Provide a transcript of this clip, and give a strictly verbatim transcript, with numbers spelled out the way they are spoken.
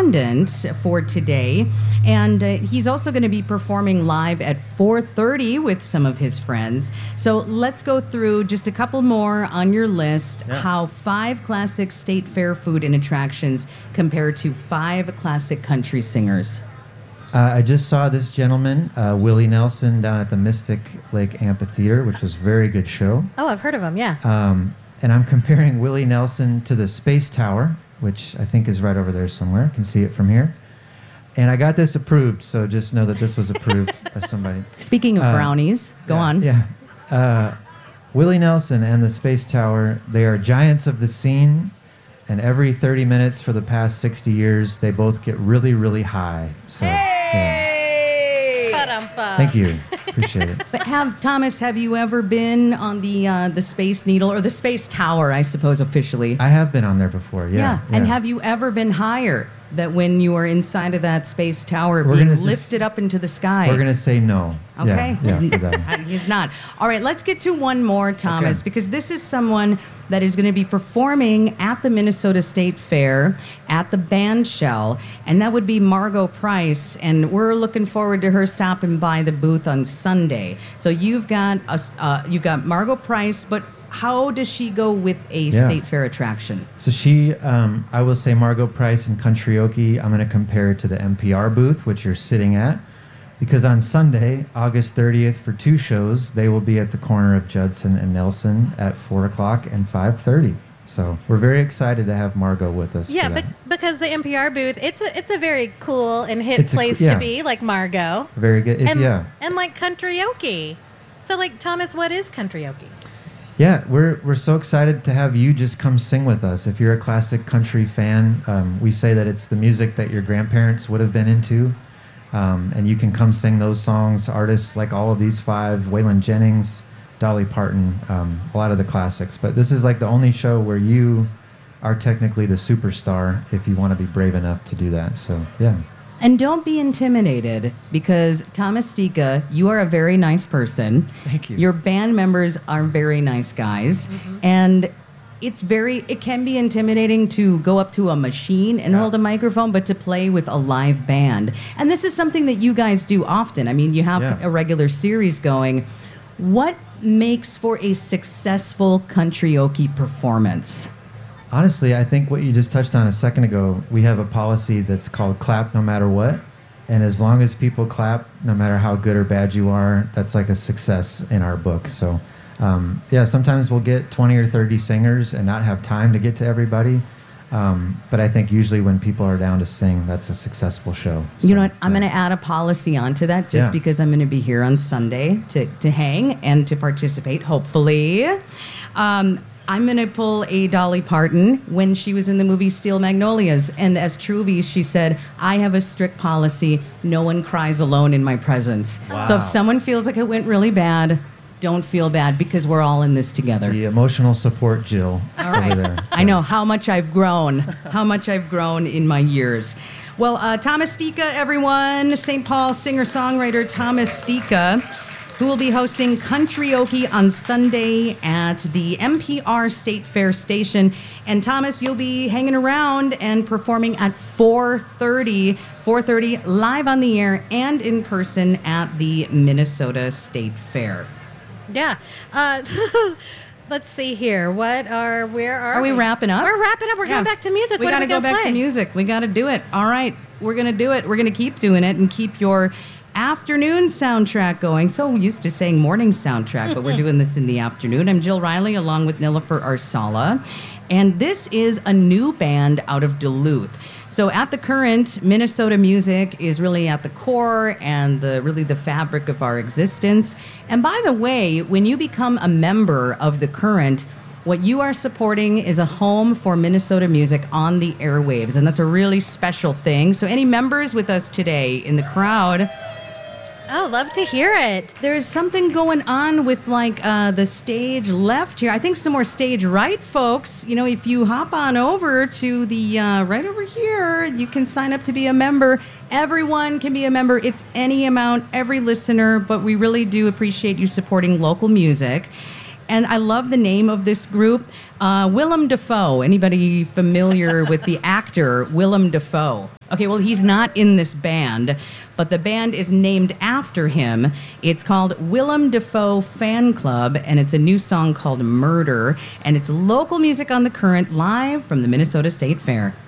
correspondent for today. And uh, he's also going to be performing live at four thirty with some of his friends. So let's go through just a couple more on your list. Yeah. How five classic state fair food and attractions compare to five classic country singers. Uh, I just saw this gentleman, uh, Willie Nelson, down at the Mystic Lake Amphitheater, which was a very good show. Oh, I've heard of him, yeah. Um, and I'm comparing Willie Nelson to the Space Tower, which I think is right over there somewhere. You can see it from here. And I got this approved, so just know that this was approved by somebody. Speaking of Uh, brownies, go yeah, on. Yeah. Uh, Willie Nelson and the Space Tower, they are giants of the scene. And every thirty minutes for the past sixty years, they both get really, really high. So, Hey! yeah. Thank you. Appreciate it. But have Thomas, have you ever been on the uh, the Space Needle or the Space Tower, I suppose officially? I have been on there before, yeah. And have you ever been higher? That when you are inside of that space tower, We're being gonna just- lifted up into the sky. We're going to say no. Okay. Yeah, yeah, for that. Uh, He's not. All right, let's get to one more, Thomas, Okay. because this is someone that is going to be performing at the Minnesota State Fair at the Band Shell, and that would be Margot Price, and we're looking forward to her stopping by the booth on Sunday. So you've got a, s- uh, you've got Margot Price, but how does she go with a Yeah. state fair attraction? So she, um, I will say Margot Price and Countryokey, I'm going to compare it to the N P R booth, which you're sitting at. Because on Sunday, August thirtieth, for two shows, they will be at the corner of Judson and Nelson at four o'clock and five thirty. So we're very excited to have Margot with us. Yeah, for but, that. because the N P R booth, it's a it's a very cool and hip It's a- place yeah. to be, like Margot. Very good. If, And, yeah. and like Countryokey. So, like, Thomas, what is Countryokey? Yeah, we're we're so excited to have you just come sing with us. If you're a classic country fan, um, we say that it's the music that your grandparents would have been into, um, and you can come sing those songs. Artists like all of these five: Waylon Jennings, Dolly Parton, um, a lot of the classics. But this is like the only show where you are technically the superstar if you want to be brave enough to do that. So yeah. And don't be intimidated because Thomas Stika, you are a very nice person. Thank you. Your band members are very nice guys. And it's very, it can be intimidating to go up to a machine and Yeah. hold a microphone, but to play with a live band. And this is something that you guys do often. I mean, you have Yeah. a regular series going. What makes for a successful Countryokey performance? Honestly, I think what you just touched on a second ago, we have a policy that's called clap no matter what. And as long as people clap, no matter how good or bad you are, that's like a success in our book. So, um, yeah, sometimes we'll get twenty or thirty singers and not have time to get to everybody. Um, but I think usually when people are down to sing, that's a successful show. You So, know what? I'm yeah. going to add a policy onto that just Yeah. because I'm going to be here on Sunday to, to hang and to participate, hopefully. Um, I'm going to pull a Dolly Parton when she was in the movie Steel Magnolias. And as Truvy, she said, I have a strict policy. No one cries alone in my presence. So if Wow. someone feels like it went really bad, don't feel bad because we're all in this together. The emotional support Jill over there. I know how much I've grown, how much I've grown in my years. Well, uh, Thomas Stika, everyone, Saint Paul singer-songwriter Thomas Stika, who will be hosting Countryokey on Sunday at the N P R State Fair Station. And Thomas, you'll be hanging around and performing at four thirty, four thirty live on the air and in person at the Minnesota State Fair. Yeah. Uh, let's see here. What are, where are, Are we wrapping up? We're wrapping up. We're Yeah. going back to music. We what got are to we go gonna back play? to music. We got to do it. All right. We're going to do it. We're going to keep doing it and keep your afternoon soundtrack going. So used to saying morning soundtrack, but we're doing this in the afternoon. I'm Jill Riley along with Nilofer Arsala. And this is a new band out of Duluth. So at the current, Minnesota music is really at the core and the really the fabric of our existence. And by the way, when you become a member of the current, what you are supporting is a home for Minnesota music on the airwaves, and that's a really special thing. So any members with us today in the crowd, Oh, love to hear it. there's something going on with like uh, the stage left here. I think some more stage right, folks. You know, if you hop on over to the uh, right over here, you can sign up to be a member. Everyone can be a member. It's any amount, every listener, but we really do appreciate you supporting local music. And I love the name of this group, uh, Willem Dafoe. Anybody familiar with the actor Willem Dafoe? Okay, well, he's not in this band, but the band is named after him. It's called Willem Dafoe Fan Club, and it's a new song called Murder, and it's local music on the current live from the Minnesota State Fair.